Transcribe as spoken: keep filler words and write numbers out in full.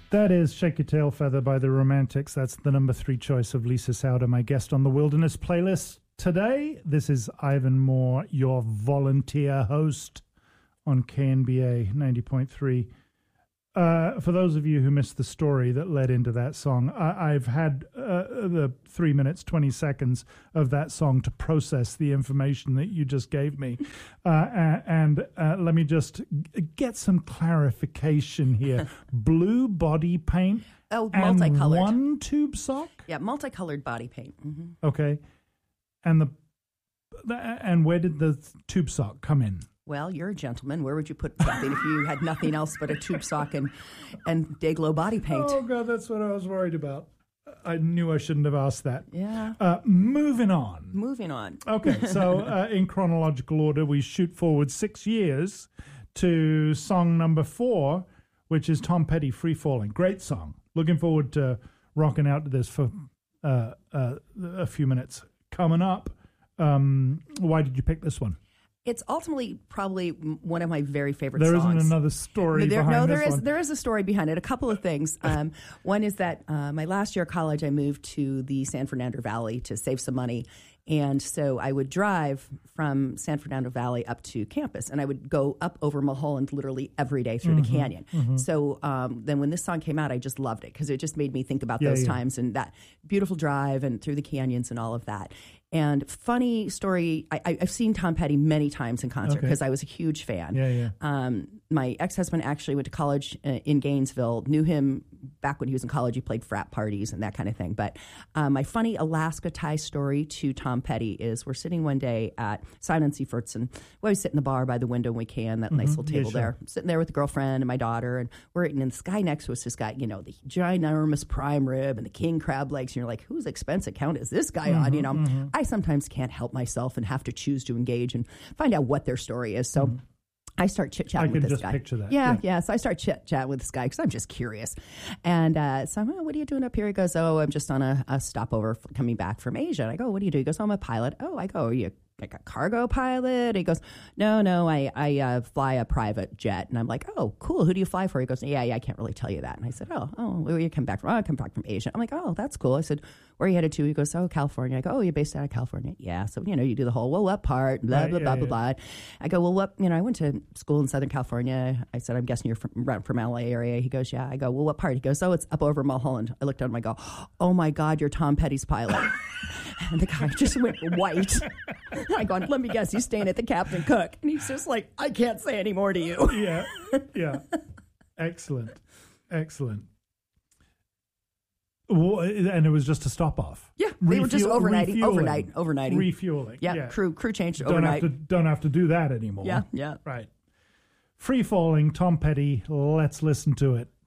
That is Shake Your Tail Feather by the Romantics. That's the number three choice of Lisa Sauter, my guest on the Wilderness playlist today. This is Ivan Moore, your volunteer host on K N B A ninety point three. Uh, for those of you who missed the story that led into that song, I, I've had uh, the three minutes, twenty seconds of that song to process the information that you just gave me. Uh, and uh, let me just get some clarification here. Blue body paint oh, and multicolored. one tube sock? Yeah, multicolored body paint. Mm-hmm. Okay. And the, the and where did the tube sock come in? Well, you're a gentleman. Where would you put something if you had nothing else but a tube sock and, and Dayglow body paint? Oh, God, that's what I was worried about. I knew I shouldn't have asked that. Yeah. Uh, moving on. Moving on. Okay, so uh, in chronological order, we shoot forward six years to song number four, which is Tom Petty, Free Falling. Great song. Looking forward to rocking out to this for uh, uh, a few minutes. Coming up, um, why did you pick this one? It's ultimately probably one of my very favorite there songs. There isn't another story there, behind no, this there is, one. there is a story behind it. A couple of things. Um, one is that uh, my last year of college, I moved to the San Fernando Valley to save some money. And so I would drive from San Fernando Valley up to campus, and I would go up over Mulholland literally every day through mm-hmm, the canyon. Mm-hmm. So um, then when this song came out, I just loved it because it just made me think about yeah, those yeah. times and that beautiful drive and through the canyons and all of that. And funny story, I, I've seen Tom Petty many times in concert because okay. I was a huge fan. Yeah, yeah. Um, my ex-husband actually went to college uh, in Gainesville, knew him back when he was in college. He played frat parties and that kind of thing. But um, my funny Alaska tie story to Tom Petty is we're sitting one day at Simon Seafort's, and we always sit in the bar by the window when we can, that mm-hmm. nice little table yeah, sure. there. I'm sitting there with the girlfriend and my daughter, and we're eating, and this guy next to us has got, you know, the ginormous prime rib and the king crab legs, and you're like, whose expense account is this guy mm-hmm, on? You know, mm-hmm. I sometimes can't help myself and have to choose to engage and find out what their story is. So mm-hmm. I start chit-chatting with this just guy. Picture that. Yeah, yeah, yeah. So I start chit-chatting with this guy because I'm just curious. And uh, so I'm, oh, what are you doing up here? He goes, oh, I'm just on a, a stopover coming back from Asia. And I go, what do you do? He goes, oh, I'm a pilot. Oh, I go, are you like a cargo pilot? He goes, no, no, I, I uh, fly a private jet. And I'm like, oh, cool. Who do you fly for? He goes, yeah, yeah, I can't really tell you that. And I said, oh, oh, where you come back from? Oh, I come back from Asia. I'm like, oh, that's cool. I said, where are you headed to? He goes, oh, California. I go, oh, you're based out of California? Yeah. So, you know, you do the whole, well, what part? Blah, right, blah, yeah, blah, yeah. blah, blah. I go, well, what, you know, I went to school in Southern California. I said, I'm guessing you're from, from L A area. He goes, yeah. I go, well, what part? He goes, oh, it's up over Mulholland. I looked at him, I go, oh my God, you're Tom Petty's pilot. And the guy just went white. I go, let me guess, he's staying at the Captain Cook. And he's just like, I can't say any more to you. Yeah, yeah. Excellent, excellent. Well, and it was just a stop off. Yeah, they Refuel, were just overnighting, overnight, overnighting, refueling. Yeah, yeah, crew crew changed don't overnight. Have to, don't have to do that anymore. Yeah, yeah. Right. Free Falling, Tom Petty. Let's listen to it.